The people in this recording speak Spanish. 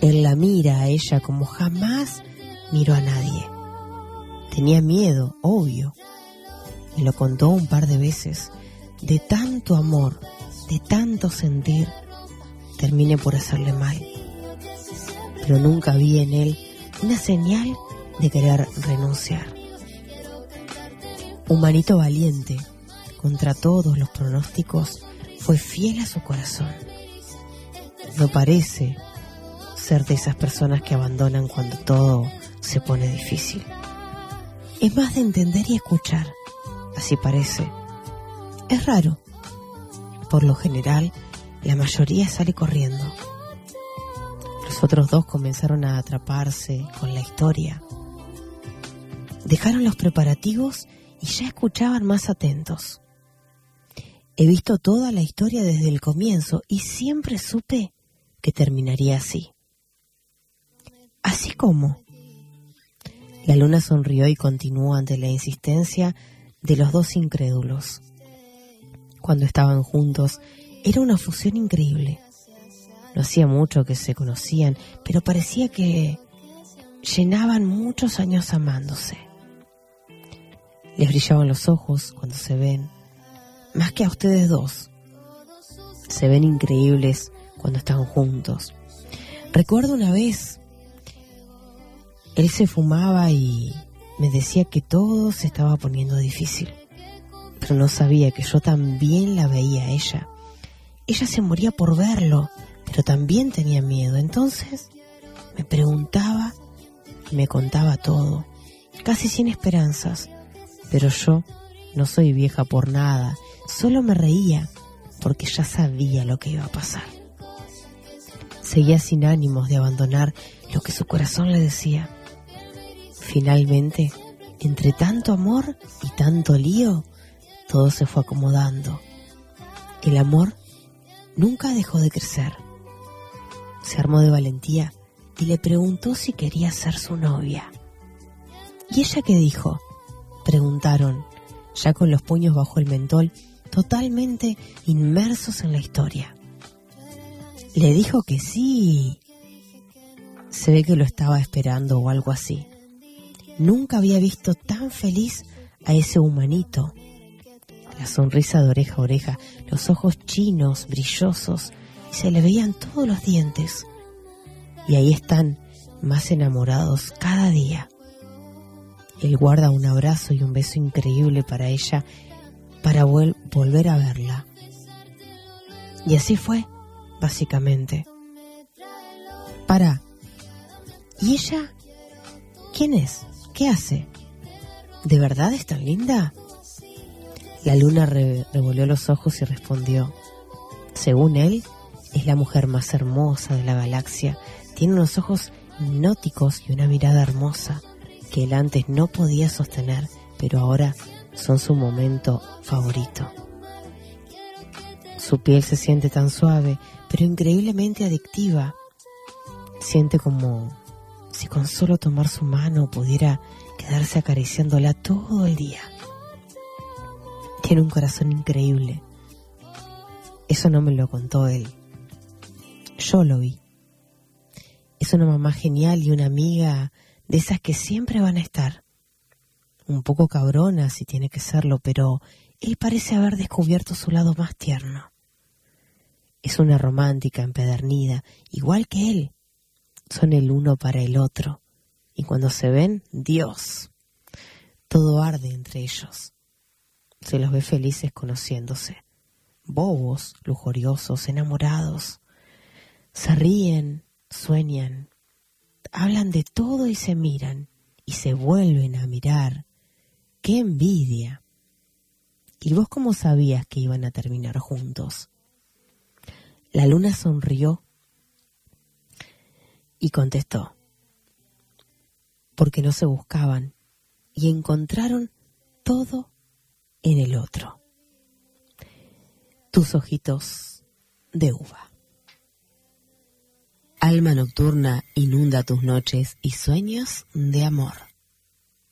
Él la mira a ella como jamás miró a nadie. Tenía miedo, obvio. Me lo contó un par de veces. De tanto amor, de tanto sentir, terminé por hacerle mal. Pero nunca vi en él una señal de querer renunciar. Humanito valiente, contra todos los pronósticos, fue fiel a su corazón. No parece ser de esas personas que abandonan cuando todo se pone difícil. Es más de entender y escuchar, así parece. Es raro. Por lo general, la mayoría sale corriendo. Los otros dos comenzaron a atraparse con la historia. Dejaron los preparativos y ya escuchaban más atentos. He visto toda la historia desde el comienzo y siempre supe que terminaría así. ¿Así como? La luna sonrió y continuó ante la insistencia de los dos incrédulos. Cuando estaban juntos, era una fusión increíble. No hacía mucho que se conocían, pero parecía que llenaban muchos años amándose. Les brillaban los ojos cuando se ven, más que a ustedes dos. Se ven increíbles cuando están juntos. Recuerdo una vez, él se fumaba y me decía que todo se estaba poniendo difícil. Pero no sabía que yo también la veía a ella. Ella se moría por verlo, pero también tenía miedo. Entonces me preguntaba y me contaba todo, casi sin esperanzas. Pero yo no soy vieja por nada, solo me reía porque ya sabía lo que iba a pasar. Seguía sin ánimos de abandonar lo que su corazón le decía. Finalmente, entre tanto amor y tanto lío, todo se fue acomodando. El amor nunca dejó de crecer. Se armó de valentía y le preguntó si quería ser su novia. ¿Y ella qué dijo?, preguntaron, ya con los puños bajo el mentol, totalmente inmersos en la historia. Le dijo que sí. Se ve que lo estaba esperando o algo así. Nunca había visto tan feliz a ese humanito. La sonrisa de oreja a oreja, los ojos chinos, brillosos, y se le veían todos los dientes. Y ahí están, más enamorados cada día. Él guarda un abrazo y un beso increíble para ella, para volver a verla. Y así fue, básicamente. Pará. ¿Y ella? ¿Quién es? ¿Qué hace? ¿De verdad es tan linda? La luna revolvió los ojos y respondió. Según él, es la mujer más hermosa de la galaxia. Tiene unos ojos hipnóticos y una mirada hermosa que él antes no podía sostener, pero ahora son su momento favorito. Su piel se siente tan suave, pero increíblemente adictiva. Siente como si con solo tomar su mano pudiera quedarse acariciándola todo el día. Tiene un corazón increíble. Eso no me lo contó él. Yo lo vi. Es una mamá genial y una amiga de esas que siempre van a estar. Un poco cabrona si tiene que serlo, pero él parece haber descubierto su lado más tierno. Es una romántica empedernida, igual que él. Son el uno para el otro. Y cuando se ven, Dios, todo arde entre ellos. Se los ve felices conociéndose. Bobos, lujuriosos, enamorados. Se ríen, sueñan. Hablan de todo y se miran. Y se vuelven a mirar. ¡Qué envidia! ¿Y vos cómo sabías que iban a terminar juntos? La luna sonrió y contestó. Porque no se buscaban y encontraron todo en el otro. Tus ojitos de uva. Alma nocturna inunda tus noches y sueños de amor.